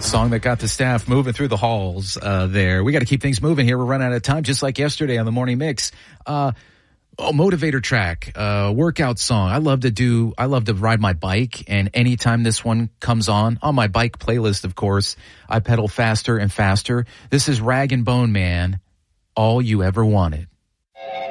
song that got the staff moving through the halls there. We got to keep things moving here. We're running out of time, just like yesterday on the Morning Mix. Motivator track, workout song. I love to ride my bike, and anytime this one comes on my bike playlist, of course, I pedal faster and faster. This is Rag and Bone Man, All You Ever Wanted.